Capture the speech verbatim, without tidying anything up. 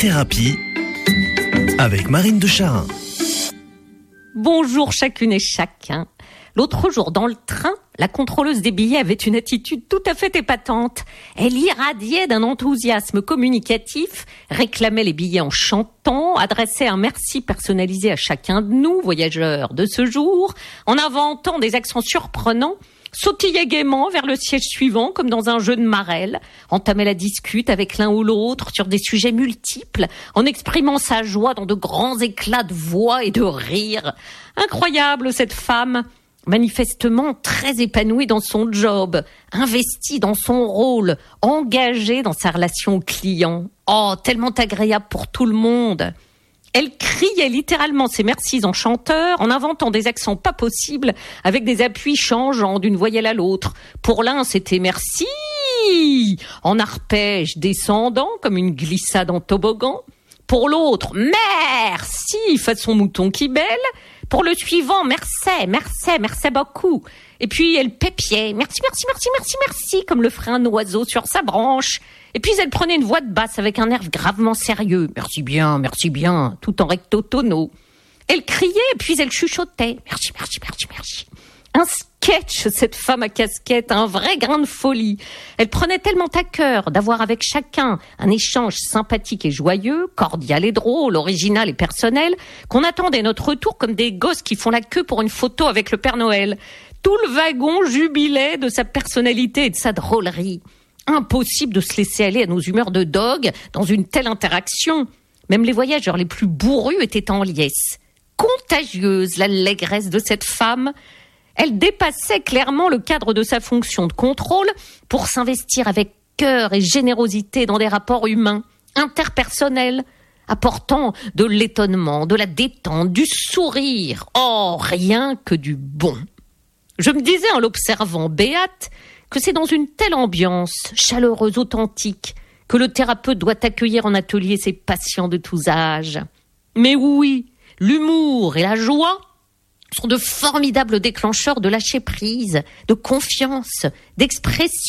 thérapie avec Marine de Charin. Bonjour chacune et chacun. L'autre jour, dans le train, la contrôleuse des billets avait une attitude tout à fait épatante. Elle irradiait d'un enthousiasme communicatif, réclamait les billets en chantant, adressait un merci personnalisé à chacun de nous, voyageurs de ce jour, en inventant des accents surprenants, sautillait gaiement vers le siège suivant comme dans un jeu de marelle, entamait la discute avec l'un ou l'autre sur des sujets multiples, en exprimant sa joie dans de grands éclats de voix et de rire. Incroyable cette femme, manifestement très épanouie dans son job, investie dans son rôle, engagée dans sa relation client. Oh, tellement agréable pour tout le monde. Elle criait littéralement ses merci en chanteur, en inventant des accents pas possibles, avec des appuis changeants d'une voyelle à l'autre. Pour l'un, c'était merci, en arpège descendant, comme une glissade en toboggan. Pour l'autre, merci, façon mouton qui bêle. Pour le suivant, merci, merci, merci beaucoup. Et puis elle pépiait, merci, merci, merci, merci, merci, comme le ferait un oiseau sur sa branche. Et puis elle prenait une voix de basse avec un air gravement sérieux. Merci bien, merci bien, tout en recto tono. Elle criait, puis elle chuchotait. Merci, merci, merci, merci. Un sketch, cette femme à casquette, un vrai grain de folie. Elle prenait tellement à cœur d'avoir avec chacun un échange sympathique et joyeux, cordial et drôle, original et personnel, qu'on attendait notre retour comme des gosses qui font la queue pour une photo avec le Père Noël. Tout le wagon jubilait de sa personnalité et de sa drôlerie. Impossible de se laisser aller à nos humeurs de dog dans une telle interaction. Même les voyageurs les plus bourrus étaient en liesse. Contagieuse, l'allégresse de cette femme. Elle dépassait clairement le cadre de sa fonction de contrôle pour s'investir avec cœur et générosité dans des rapports humains, interpersonnels, apportant de l'étonnement, de la détente, du sourire. Oh, rien que du bon. Je me disais en l'observant béate que c'est dans une telle ambiance chaleureuse, authentique, que le thérapeute doit accueillir en atelier ses patients de tous âges. Mais oui, l'humour et la joie sont de formidables déclencheurs de lâcher prise, de confiance, d'expression.